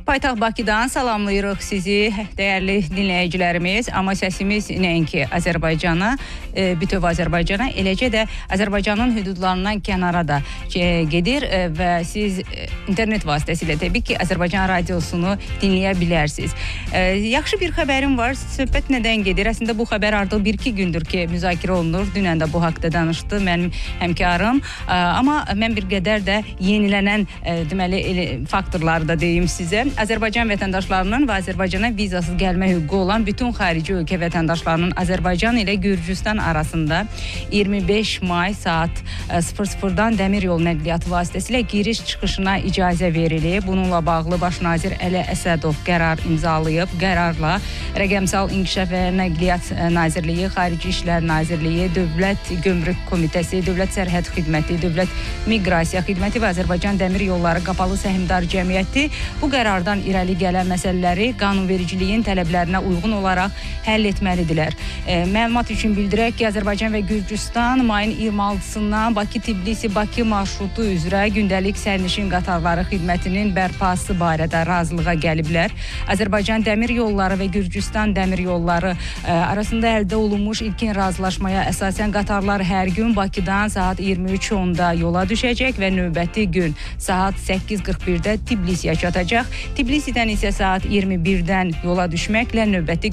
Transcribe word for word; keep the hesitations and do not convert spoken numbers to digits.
Paytaxt Bakıdan salamlayırıq sizi, dəyərli dinləyicilərimiz. Amma səsimiz nəinki Azərbaycana, bütöv Azərbaycana, eləcə də Azərbaycanın hüdudlarından kənara da gedir və siz internet vasitəsilə təbii ki, Azərbaycan radiosunu dinləyə bilərsiniz. Yaxşı bir xəbərim var, söhbət nədən gedir? Əslində bu xəbər artıq bir-iki gündür ki, müzakirə olunur. Dünən də bu haqda danışdı mənim həmkarım. Amma mən bir qədər də yenilənən deməli faktorları da deyim sizə. Azərbaycan vətəndaşlarının və Azərbaycana vizasız gəlmə hüququ olan bütün xarici ölkə vətəndaşlarının Azərbaycan ilə Gürcüstan arasında iyirmi beş may saat sıfır sıfırdan dəmir yolu nəqliyyatı vasitəsilə giriş-çıxışına icazə verilib. Bununla bağlı Baş nazir Əli Əsədov qərar imzalayıb. Qərarla Rəqəmsal İnkişaf və Nəqliyyat Nazirliyi, Xarici İşlər Nazirliyi, Dövlət Gömrük Komitəsi, Dövlət Sərhəd Xidməti, Dövlət Miqrasiya Xidməti və Azərbaycan Dəmir Yolları Qapalı Səhmdar Cəmiyyəti bu qərardan irəli gələn məsələləri qanunvericiliyin tələblərinə uyğun olaraq həll etməlidirlər. E, məlumat üçün bildirək ki, Azərbaycan və Gürcüstan mayın iyirmi altısından Bakı-Tbilisi-Bakı marşrutu üzrə gündəlik sərnişin qatarları xidmətinin bərpası barədə razılığa gəliblər. Azərbaycan Dəmir Yolları və Gürcüstan Dəmir Yolları e, arasında əldə olunmuş ilkin razılaşmaya əsasən qatarlar hər gün Bakıdan saat iyirmi üç onda yola düşəcək və növbəti gün saat səkkiz qırx birdə Tbilisiyə çatacaq. Tbilisidən isə saat iyirmi birdən yola düşməklə növbəti